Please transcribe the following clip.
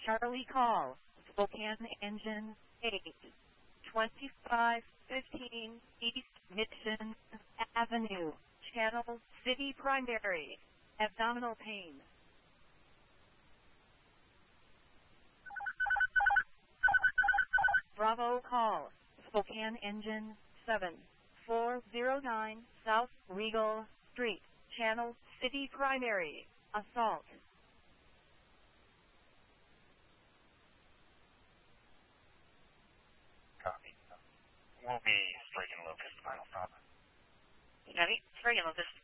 Charlie call, Spokane Engine 8, 2515 East Mission Avenue, Channel City Primary, abdominal pain. Bravo call, Spokane Engine 7, 409 South Regal Street, Channel City Primary, assault. Copy. We'll be striking Locust, final stop. Copy, striking Locust.